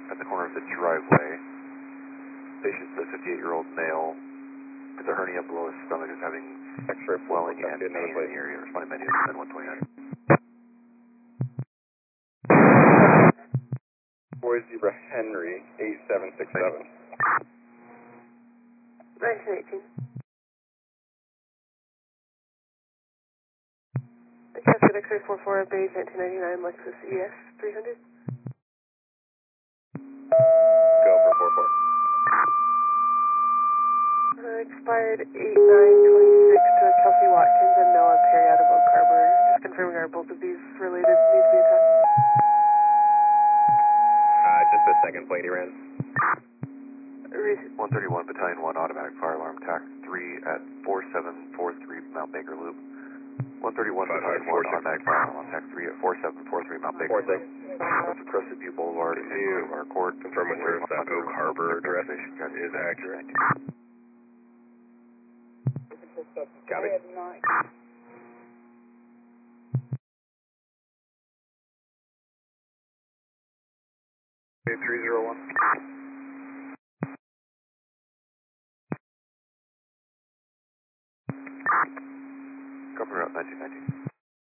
at the corner of the driveway. Patient's a 58-year-old male with a hernia below his stomach is having X-ray swelling and pain in the area. Responding menu is 129. Boy Zebra Henry, 8767. 1918. Casket X-ray 44, beige 1999, Lexus ES 300. Go for 44. Expired 8/9/26 to Kelsey Watkins and Noah Perry out of Oak Harbor. Just confirming are both of these related, need to be attached. Just the second plate he ran. 131 Battalion 1 automatic fire alarm TAC 3 at 4743 Mount Baker Loop. 131 Battalion 1 automatic fire alarm TAC 3 at 4743 Mount Baker Loop. That's Crescent View Boulevard in our court. Confirm with her if that Oak Harbor address is accurate. Copy. 301. Governor Route 1919.